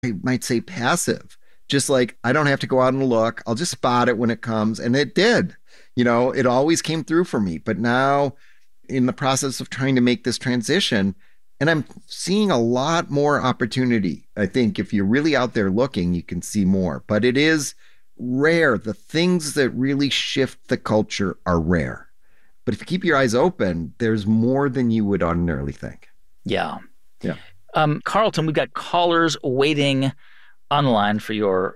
I might say passive. Just like I don't have to go out and look. I'll just spot it when it comes. And it did. It always came through for me. But now in the process of trying to make this transition, and I'm seeing a lot more opportunity. I think if you're really out there looking, you can see more. But it is rare. The things that really shift the culture are rare. But if you keep your eyes open, there's more than you would ordinarily think. Yeah. Yeah. Carlton, we've got callers waiting online for your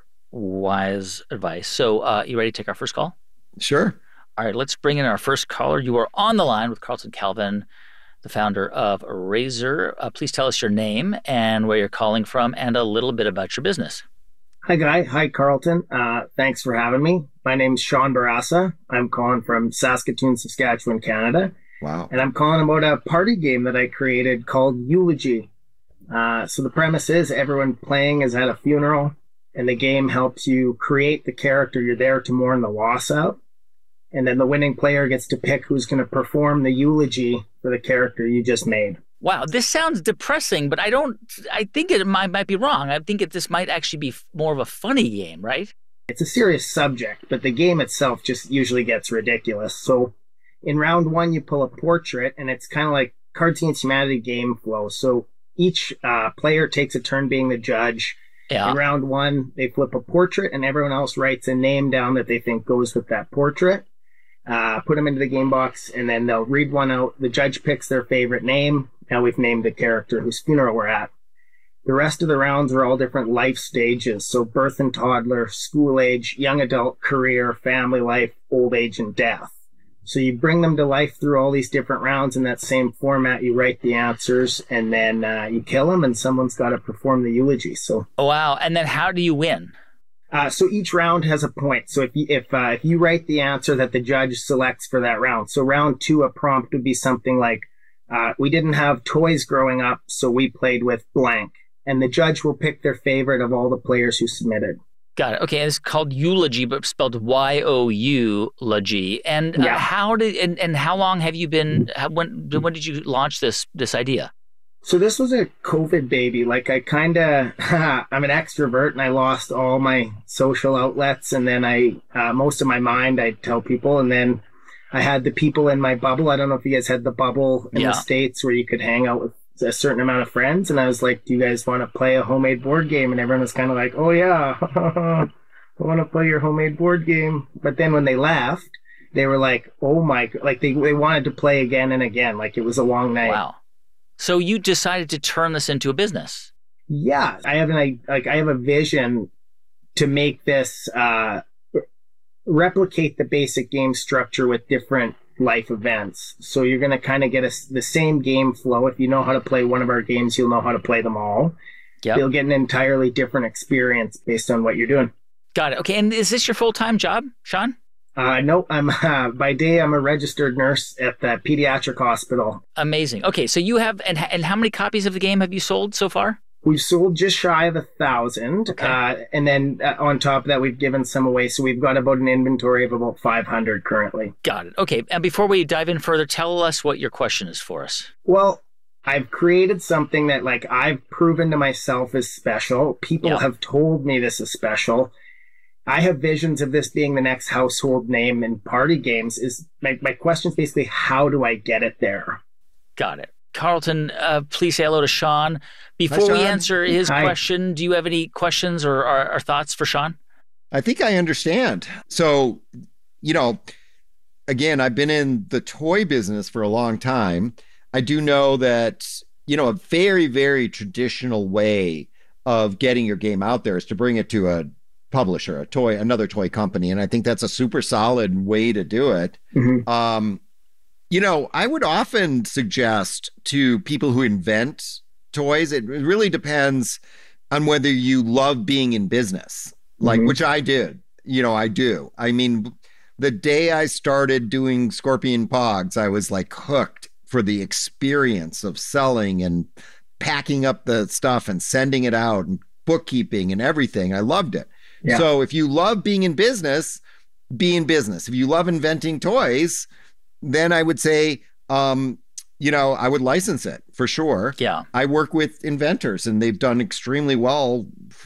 wise advice. So you ready to take our first call? Sure. All right, let's bring in our first caller. You are on the line with Carlton Calvin, the founder of Razor. Please tell us your name and where you're calling from and a little bit about your business. Hi, Guy. Hi, Carlton. Thanks for having me. My name's Sean Barassa. I'm calling from Saskatoon, Saskatchewan, Canada. Wow. And I'm calling about a party game that I created called Eulogy. So the premise is everyone playing is at a funeral, and the game helps you create the character you're there to mourn the loss of. And then the winning player gets to pick who's going to perform the eulogy for the character you just made. Wow, this sounds depressing, but I think it might be wrong. I think this might actually be more of a funny game, right? It's a serious subject, but the game itself just usually gets ridiculous. So in round one, you pull a portrait, and it's kind of like Cards Against Humanity game flow. So each player takes a turn being the judge. Yeah. In round one, they flip a portrait, and everyone else writes a name down that they think goes with that portrait. Put them into the game box, and then they'll read one out. The judge picks their favorite name. Now we've named the character whose funeral we're at. The rest of the rounds are all different life stages. So birth and toddler, school age, young adult, career, family life, old age, and death. So you bring them to life through all these different rounds in that same format. You write the answers, and then you kill them, and someone's got to perform the eulogy. So, oh, wow. And then how do you win? So each round has a point. So if you write the answer that the judge selects for that round, so round two, a prompt would be something like, we didn't have toys growing up, so we played with blank. And the judge will pick their favorite of all the players who submitted. Got it. Okay, and it's called Eulogy, but spelled Y-O-U-logy. And Yeah. how long have you been? When did you launch this idea? So this was a COVID baby. Like I'm an extrovert, and I lost all my social outlets, and then most of my mind I tell people, and then I had the people in my bubble. I don't know if you guys had the bubble in the States where you could hang out with a certain amount of friends, and I was like, do you guys want to play a homemade board game? And everyone was kind of like, oh yeah, I want to play your homemade board game. But then when they left, they were like, oh my, like they wanted to play again and again. Like it was a long night. Wow. So you decided to turn this into a business. Yeah. I have a vision to make this, replicate the basic game structure with different life events. So you're going to kind of get the same game flow. If you know how to play one of our games, you'll know how to play them all. Yep. You'll get an entirely different experience based on what you're doing. Got it. Okay. And is this your full-time job, Sean? No, I'm by day I'm a registered nurse at the pediatric hospital. Amazing. Okay, so you have and how many copies of the game have you sold so far? We've sold just shy of 1,000, okay. And then on top of that, we've given some away. So we've got about an inventory of about 500 currently. Got it. Okay, and before we dive in further, tell us what your question is for us. Well, I've created something that I've proven to myself is special. People have told me this is special. I have visions of this being the next household name in party games. My question is basically, how do I get it there? Got it. Carlton, please say hello to Sean. Before we answer his question, do you have any questions or thoughts for Sean? I think I understand. So, again, I've been in the toy business for a long time. I do know that, a very, very traditional way of getting your game out there is to bring it to a publisher, another toy company. And I think that's a super solid way to do it. Mm-hmm. I would often suggest to people who invent toys, it really depends on whether you love being in business, which I did. I do. I mean, the day I started doing Scorpion Pogs, I was hooked for the experience of selling and packing up the stuff and sending it out and bookkeeping and everything. I loved it. Yeah. So if you love being in business, be in business. If you love inventing toys, then I would say I would license it for sure. Yeah. I work with inventors and they've done extremely well